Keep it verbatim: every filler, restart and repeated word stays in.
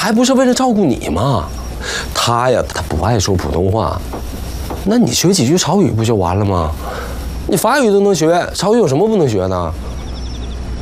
还不是为了照顾你吗？他呀，他不爱说普通话，那你学几句曹语不就完了吗？你法语都能学，曹语有什么不能学的？